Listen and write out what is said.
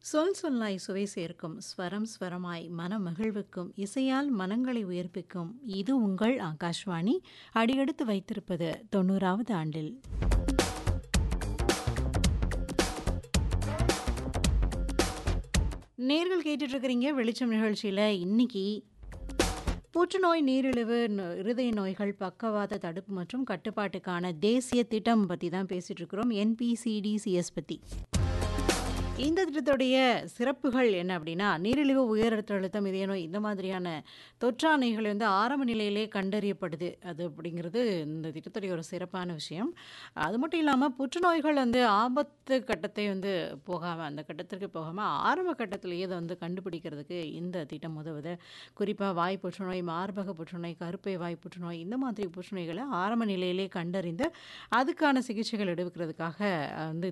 சொல் சொல்லாய் சுவை சேர்க்கும் ஸ்வரம் ஸ்வரமாய் மன மகிழ்வுக்கும் இசையால் மனங்களை உயிர்ப்பிக்கும் இது உங்கள் ஆகாஷ்வாணி அடியெடுத்து வைத்திருப்பது 90வது ஆண்டில். நேர்கள் கேட்டுட்டு இருக்கிறீங்க வெளிச்சம் நிகழ்ச்சியில். இன்னைக்கு புற்றுநோய், நீரிழிவு, இருதய நோய்கள், பக்கவாத தடுப்பு மற்றும் கட்டுப்பாட்டுக்கான தேசிய திட்டம் பற்றி தான் பேசிட்டு இருக்கிறோம். என்பிசிடிசிஎஸ் பற்றி. இந்த திட்டத்துடைய சிறப்புகள் என்ன அப்படின்னா, நீரிழிவு, உயர் ரத்த அழுத்தம், இதய நோய் இந்த மாதிரியான தொற்றானைகள் ஆரம்ப நிலையிலே கண்டறியப்படுது. அது அப்படிங்கிறது இந்த திட்டத்துடைய ஒரு சிறப்பான விஷயம். அது மட்டும் இல்லாமல் புற்றுநோய்கள் ஆபத்து கட்டத்தை போகாமல், அந்த கட்டத்திற்கு போகாமல் ஆரம்ப கட்டத்திலேயே அதை கண்டுபிடிக்கிறதுக்கு இந்த திட்டம் உதவுது. குறிப்பாக வாய் புற்றுநோய், மார்பக புற்றுநோய், கருப்பை வாய் புற்றுநோய் இந்த மாதிரி புற்றுநோய்களை ஆரம்ப நிலையிலே கண்டறிந்து அதுக்கான சிகிச்சைகள் எடுக்கிறதுக்காக